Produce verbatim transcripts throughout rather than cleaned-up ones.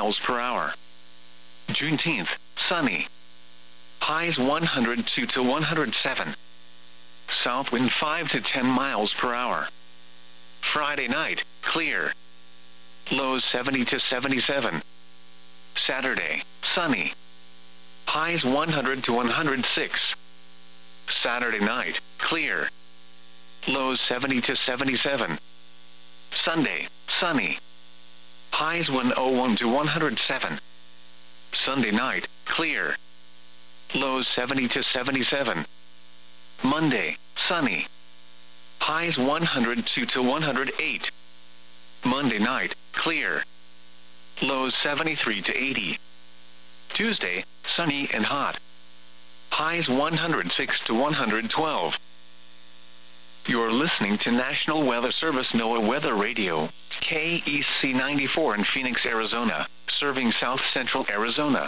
miles per hour. Juneteenth, sunny. Highs one hundred two to one hundred seven. South wind five to ten miles per hour. Friday night, clear. Lows seventy to seventy-seven. Saturday, sunny. Highs one hundred to one hundred six. Saturday night, clear. Lows seventy to seventy-seven. Sunday, sunny. Highs one hundred one to one hundred seven. Sunday night, clear. Lows seventy to seventy-seven. Monday, sunny. Highs one hundred two to one hundred eight. Monday night, clear. Lows seventy-three to eighty. Tuesday, sunny and hot. Highs one hundred six to one hundred twelve. You're listening to National Weather Service NOAA Weather Radio, K E C ninety-four in Phoenix, Arizona, serving south central Arizona.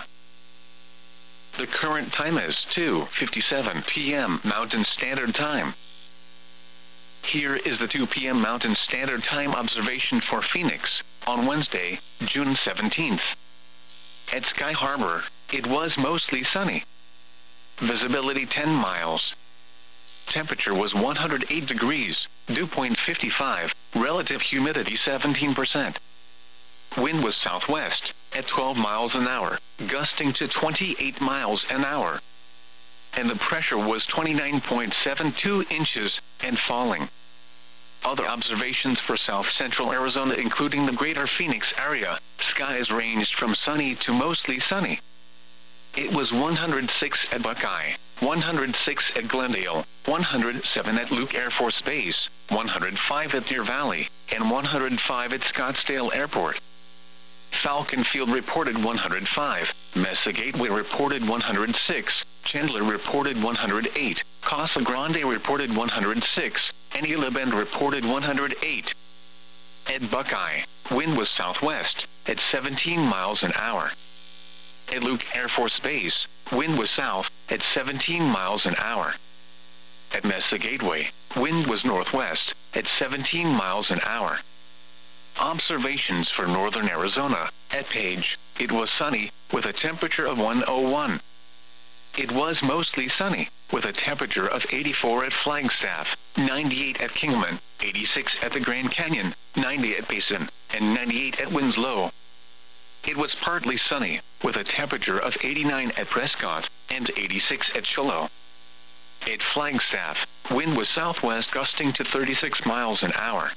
The current time is two fifty-seven p m Mountain Standard Time. Here is the two p m Mountain Standard Time observation for Phoenix, on Wednesday, June seventeenth. At Sky Harbor, it was mostly sunny. Visibility ten miles. Temperature was one hundred eight degrees, dew point fifty-five, relative humidity seventeen percent. Wind was southwest, at twelve miles an hour, gusting to twenty-eight miles an hour. And the pressure was twenty-nine point seven two inches, and falling. Other observations for south central Arizona including the greater Phoenix area, skies ranged from sunny to mostly sunny. It was one hundred six at Buckeye, one hundred six at Glendale, one hundred seven at Luke Air Force Base, one hundred five at Deer Valley, and one hundred five at Scottsdale Airport. Falcon Field reported one hundred five, Mesa Gateway reported one hundred six, Chandler reported one hundred eight, Casa Grande reported one hundred six, and Gila Bend reported one hundred eight. At Buckeye, wind was southwest, at seventeen miles an hour. At Luke Air Force Base, wind was south, at seventeen miles an hour. At Mesa Gateway, wind was northwest, at seventeen miles an hour. Observations for northern Arizona, at Page, it was sunny, with a temperature of one hundred one. It was mostly sunny, with a temperature of eighty-four at Flagstaff, ninety-eight at Kingman, eighty-six at the Grand Canyon, ninety at Basin, and ninety-eight at Winslow. It was partly sunny, with a temperature of eighty-nine at Prescott, and eighty-six at Shiloh. At Flagstaff, wind was southwest gusting to thirty-six miles an hour.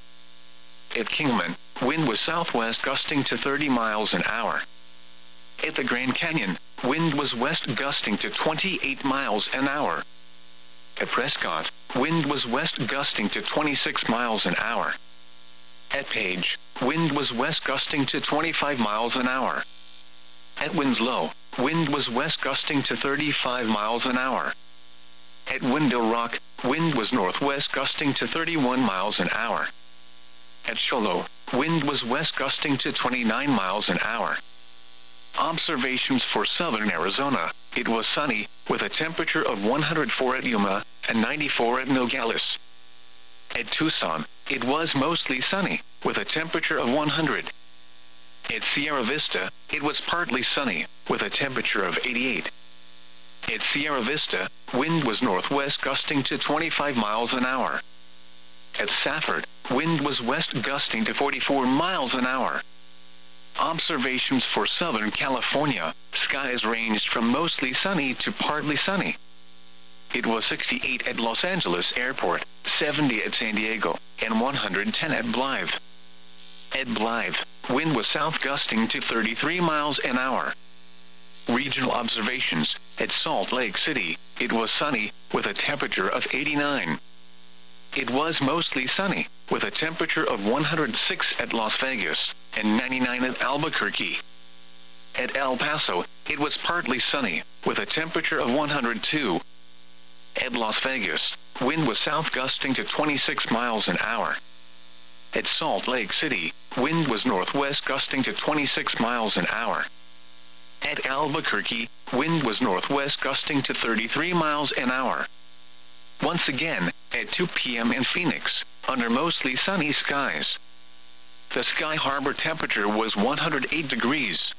At Kingman, wind was southwest gusting to thirty miles an hour. At the Grand Canyon, wind was west gusting to twenty-eight miles an hour. At Prescott, wind was west gusting to twenty-six miles an hour. At Page, wind was west gusting to twenty-five miles an hour. At Winslow, wind was west gusting to thirty-five miles an hour. At Window Rock, wind was northwest gusting to thirty-one miles an hour. At Shiloh, wind was west gusting to twenty-nine miles an hour. Observations for southern Arizona, it was sunny, with a temperature of one hundred four at Yuma, and ninety-four at Nogales. At Tucson, it was mostly sunny, with a temperature of one hundred. At Sierra Vista, it was partly sunny, with a temperature of eighty-eight. At Sierra Vista, wind was northwest gusting to twenty-five miles an hour. At Safford, wind was west gusting to forty-four miles an hour. Observations for Southern California, skies ranged from mostly sunny to partly sunny. It was sixty-eight at Los Angeles Airport, seventy at San Diego, and one hundred ten at Blythe. At Blythe, wind was south gusting to thirty-three miles an hour. Regional observations, at Salt Lake City, it was sunny, with a temperature of eighty-nine. It was mostly sunny, with a temperature of one hundred six at Las Vegas, and ninety-nine at Albuquerque. At El Paso, it was partly sunny, with a temperature of one hundred two. At Las Vegas, wind was south gusting to twenty-six miles an hour. At Salt Lake City, wind was northwest gusting to twenty-six miles an hour. At Albuquerque, wind was northwest gusting to thirty-three miles an hour. Once again, at two p m in Phoenix, under mostly sunny skies. The Sky Harbor temperature was one hundred eight degrees.